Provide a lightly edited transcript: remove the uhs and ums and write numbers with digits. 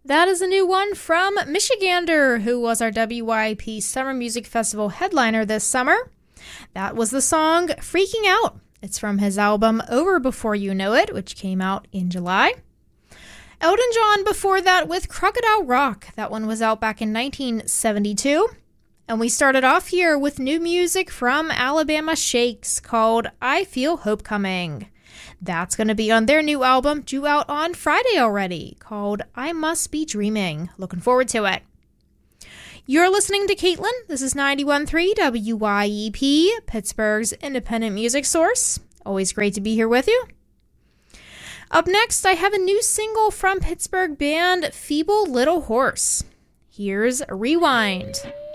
That is a new one from Michigander, who was our WYP Summer Music Festival headliner this summer. That was the song Freaking Out. It's from his album Over Before You Know It, which came out in July. Elton John before that with Crocodile Rock. That one was out back in 1972. And we started off here with new music from Alabama Shakes called I Feel Hope Coming. That's going to be on their new album, due out on Friday already, called I Must Be Dreaming. Looking forward to it. You're listening to Caitlin. This is 91.3 WYEP, Pittsburgh's independent music source. Always great to be here with you. Up next, I have a new single from Pittsburgh band Feeble Little Horse. Here's Rewind.